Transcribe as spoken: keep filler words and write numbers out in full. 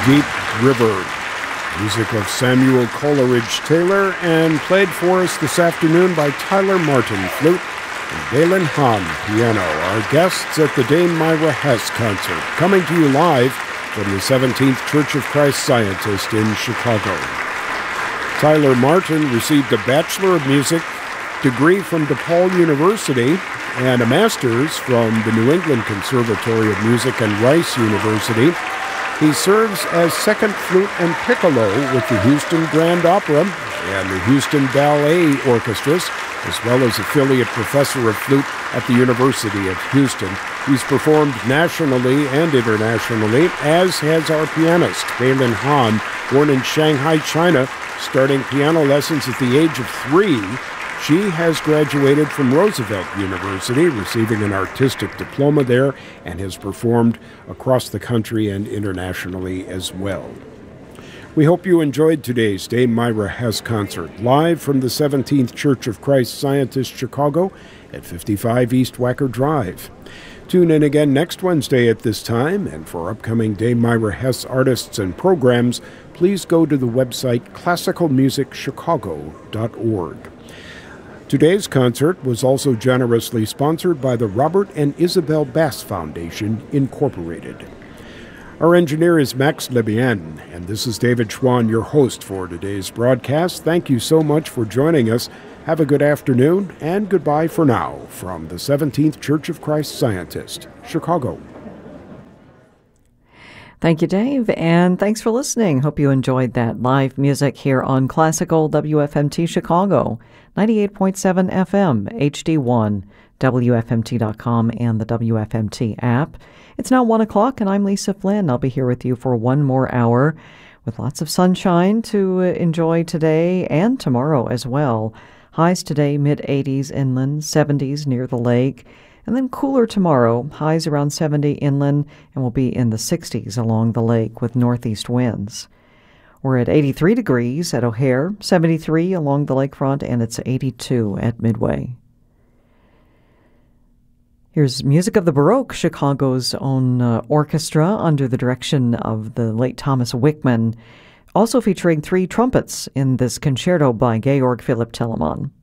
Deep River, music of Samuel Coleridge Taylor, and played for us this afternoon by Tyler Martin, flute, and Dalen Hahn, piano, our guests at the Dame Myra Hess concert, coming to you live from the seventeenth Church of Christ Scientist in Chicago. Tyler Martin received a Bachelor of Music degree from DePaul University and a master's from the New England Conservatory of Music and Rice University. He serves as second flute and piccolo with the Houston Grand Opera and the Houston Ballet Orchestras, as well as affiliate professor of flute at the University of Houston. He's performed nationally and internationally, as has our pianist, Dalen Hahn, born in Shanghai, China, starting piano lessons at the age of three. She has graduated from Roosevelt University, receiving an artistic diploma there, and has performed across the country and internationally as well. We hope you enjoyed today's Dame Myra Hess concert, live from the seventeenth Church of Christ Scientist, Chicago, at fifty-five East Wacker Drive. Tune in again next Wednesday at this time, and for upcoming Dame Myra Hess artists and programs, please go to the website classical music chicago dot org. Today's concert was also generously sponsored by the Robert and Isabel Bass Foundation, Incorporated. Our engineer is Max Lebien, and this is David Schwann, your host for today's broadcast. Thank you so much for joining us. Have a good afternoon, and goodbye for now from the seventeenth Church of Christ Scientist, Chicago. Thank you, Dave, and thanks for listening. Hope you enjoyed that live music here on Classical W F M T Chicago, ninety-eight point seven F M, H D one, W F M T dot com, and the W F M T app. It's now one o'clock, and I'm Lisa Flynn. I'll be here with you for one more hour with lots of sunshine to enjoy today and tomorrow as well. Highs today, mid-eighties inland, seventies near the lake. And then cooler tomorrow, highs around seventy inland, and will be in the sixties along the lake with northeast winds. We're at eighty-three degrees at O'Hare, seventy-three along the lakefront, and it's eighty-two at Midway. Here's music of the Baroque, Chicago's own uh, orchestra under the direction of the late Thomas Wickman, also featuring three trumpets in this concerto by Georg Philipp Telemann.